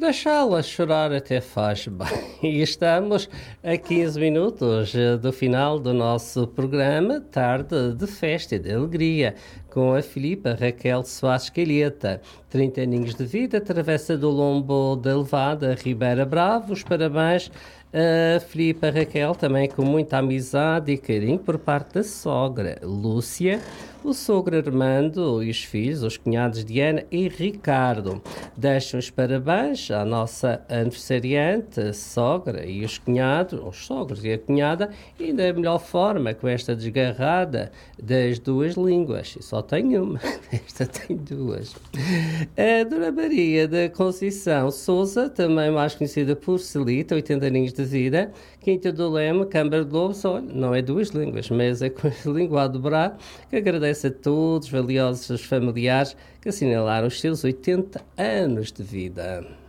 Deixá-la chorar até faz bem. E estamos a 15 minutos do final do nosso programa Tarde de Festa e de Alegria, com a Filipa Raquel Soares Calheta. 30 aninhos de vida, Travessa do Lombo da Levada, Ribeira Bravo. Os parabéns a Filipa Raquel, também com muita amizade e carinho por parte da sogra Lúcia, o sogro Armando e os filhos, os cunhados Diana e Ricardo. Deixam os parabéns à nossa aniversariante, a sogra e os cunhados, os sogros e a cunhada, e da melhor forma, com esta desgarrada das duas línguas. E só tem uma, esta tem duas. A Dona Maria da Conceição Souza, também mais conhecida por Celita, 80 aninhos de vida, Quinta do Leme, Câmara de Lobos, olha, não é duas línguas, mas é com a língua a dobrar, que agradece a todos os valiosos familiares que assinalaram os seus 80 anos de vida.